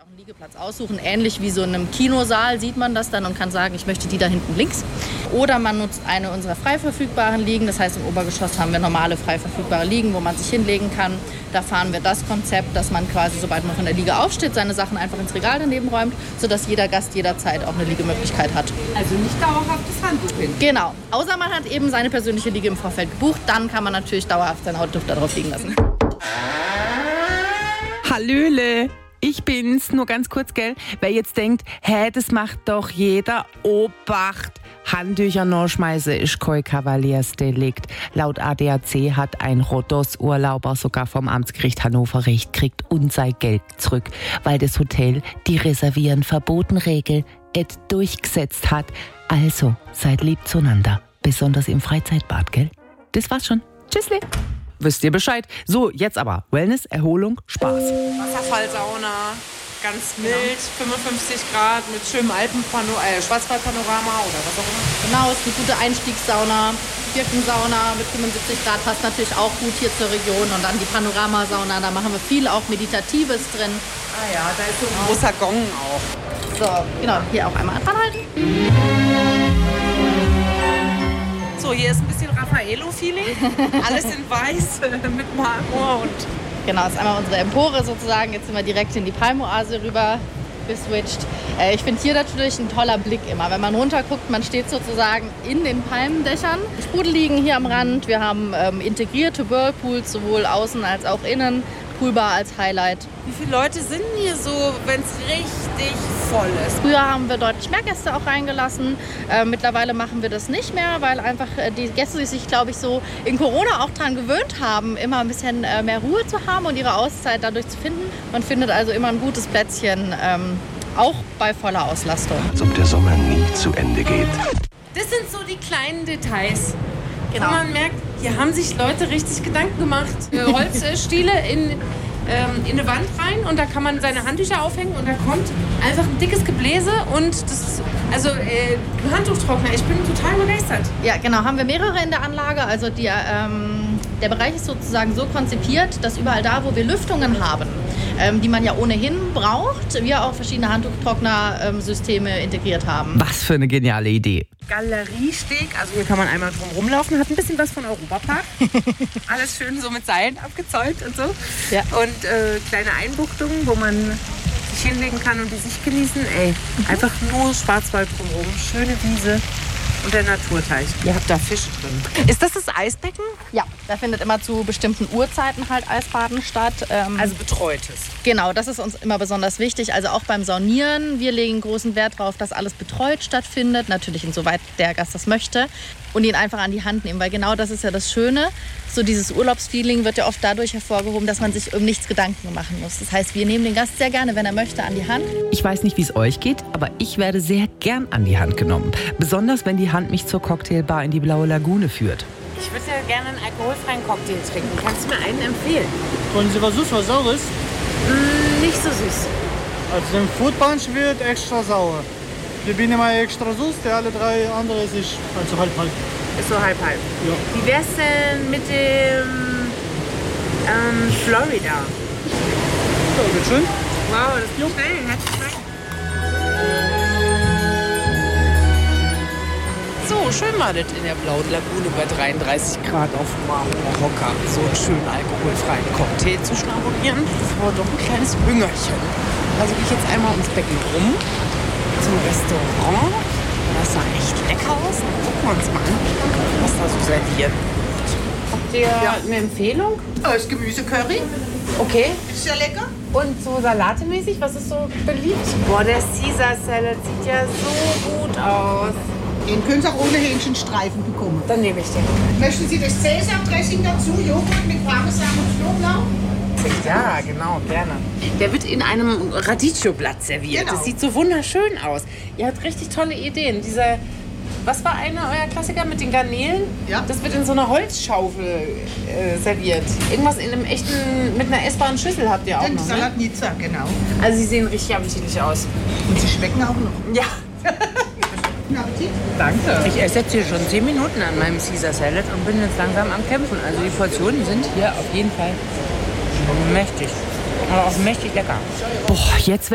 auch einen Liegeplatz aussuchen, ähnlich wie so in einem Kinosaal sieht man das dann und kann sagen, ich möchte die da hinten links. Oder man nutzt eine unserer frei verfügbaren Liegen, das heißt im Obergeschoss haben wir normale frei verfügbare Liegen, wo man sich hinlegen kann. Da fahren wir das Konzept, dass man quasi, sobald man von der Liege aufsteht, seine Sachen einfach ins Regal daneben räumt, sodass jeder Gast jederzeit auch eine Liegemöglichkeit hat. Also nicht dauerhaftes Handtuch hin. Genau, außer man hat eben seine persönliche Liege im Vorfeld gebucht, dann kann man natürlich dauerhaft sein Handtuch da drauf liegen lassen. Hallöle, ich bin's, nur ganz kurz, gell? Wer jetzt denkt, das macht doch jeder, Obacht, Handtücher nur schmeißen ist kein Kavaliersdelikt. Laut ADAC hat ein Rhodos-Urlauber sogar vom Amtsgericht Hannover Recht kriegt und sein Geld zurück, weil das Hotel die Reservieren-Verboten-Regel durchgesetzt hat. Also, seid lieb zueinander, besonders im Freizeitbad, gell? Das war's schon. Tschüssli. Wisst ihr Bescheid? So, jetzt aber Wellness, Erholung, Spaß. Wasserfallsauna, ganz mild, 55 Grad mit schönem Schwarzwaldpanorama oder was auch immer. Genau, ist eine gute Einstiegssauna. Birkensauna mit 75 Grad passt natürlich auch gut hier zur Region. Und dann die Panoramasauna, da machen wir viel auch Meditatives drin. Ah ja, da ist so ein großer Gong auch. So, genau, hier auch einmal dranhalten. So, hier ist ein bisschen Raffaello-Feeling. Alles in weiß mit Marmor und... Genau, das ist einmal unsere Empore sozusagen. Jetzt sind wir direkt in die Palmoase rüber geswitcht. Ich finde hier natürlich ein toller Blick immer. Wenn man runterguckt, man steht sozusagen in den Palmendächern. Sprudelliegen hier am Rand. Wir haben integrierte Whirlpools, sowohl außen als auch innen. Poolbar als Highlight. Wie viele Leute sind hier so, wenn es richtig voll ist? Früher haben wir deutlich mehr Gäste auch reingelassen. Mittlerweile machen wir das nicht mehr, weil einfach die Gäste sich, glaube ich, so in Corona auch daran gewöhnt haben, immer ein bisschen mehr Ruhe zu haben und ihre Auszeit dadurch zu finden. Man findet also immer ein gutes Plätzchen, auch bei voller Auslastung. Als ob der Sommer nie zu Ende geht. Das sind so die kleinen Details. Genau. Wo man merkt, hier haben sich Leute richtig Gedanken gemacht. Holzstiele in eine Wand rein und da kann man seine Handtücher aufhängen und da kommt einfach ein dickes Gebläse und das, also Handtuchtrockner. Ich bin total begeistert. Ja, genau, haben wir mehrere in der Anlage. Also der Bereich ist sozusagen so konzipiert, dass überall da, wo wir Lüftungen haben, die man ja ohnehin braucht, wir auch verschiedene Handtuchtrockner-Systeme integriert haben. Was für eine geniale Idee. Galeriesteg, also hier kann man einmal drum rumlaufen, hat ein bisschen was von Europapark. Alles schön so mit Seilen abgezäunt und so. Ja. Und kleine Einbuchtungen, wo man sich hinlegen kann und die Sicht genießen. Einfach nur Schwarzwald drumherum, schöne Wiese und der Naturteich. Ihr habt da Fische drin. Ist das Eisbecken? Ja, da findet immer zu bestimmten Uhrzeiten halt Eisbaden statt. Also betreutes. Genau, das ist uns immer besonders wichtig. Also auch beim Saunieren. Wir legen großen Wert darauf, dass alles betreut stattfindet. Natürlich insoweit der Gast das möchte. Und ihn einfach an die Hand nehmen. Weil genau das ist ja das Schöne. So dieses Urlaubsfeeling wird ja oft dadurch hervorgehoben, dass man sich um nichts Gedanken machen muss. Das heißt, wir nehmen den Gast sehr gerne, wenn er möchte, an die Hand. Ich weiß nicht, wie es euch geht, aber ich werde sehr gern an die Hand genommen. Besonders, wenn die Hand mich zur Cocktailbar in die Blaue Lagune führt. Ich würde ja gerne einen alkoholfreien Cocktail trinken. Kannst du mir einen empfehlen? Wollen Sie was süß, was saures? Nicht so süß. Also der Food Punch wird extra sauer. Wir bin immer extra süß, der alle drei andere ist also halb. Ist so halb. Ja. Wie wär's denn mit dem Florida? Ja, wird schön. Wow, das geht schnell. Herzlichen Dank. So, schön war das in der Blauen Lagune bei 33 Grad auf dem Marmorhocker. So einen schönen alkoholfreien Cocktail zu schnabulieren. Das war doch ein kleines Hüngerchen. Also gehe ich jetzt einmal ums Becken rum zum Restaurant. Das sah echt lecker aus. Dann gucken wir uns mal an, was da so serviert wird. Habt ihr eine Empfehlung? Das Gemüsecurry. Okay. Ist ja lecker. Und so salatemäßig, was ist so beliebt? Boah, der Caesar Salad sieht ja so gut aus. Den können Sie auch ohne Hähnchenstreifen bekommen. Dann nehme ich den. Möchten Sie das Cäsar-Dressing dazu? Joghurt mit Parmesan und Knoblauch? Ja, genau, gerne. Der wird in einem Radicchio-Blatt serviert. Genau. Das sieht so wunderschön aus. Ihr habt richtig tolle Ideen. Was war euer Klassiker mit den Garnelen? Ja. Das wird in so einer Holzschaufel serviert. Irgendwas in einem echten, mit einer essbaren Schüssel habt ihr auch Den noch, ne? Salatnica, genau. Also sie sehen richtig appetitlich aus. Und sie schmecken auch noch. Ja. Guten Appetit. Danke. Ich esse jetzt hier schon 10 Minuten an meinem Caesar Salad und bin jetzt langsam am Kämpfen. Also die Portionen sind hier auf jeden Fall mächtig. Aber auch mächtig lecker. Boah, jetzt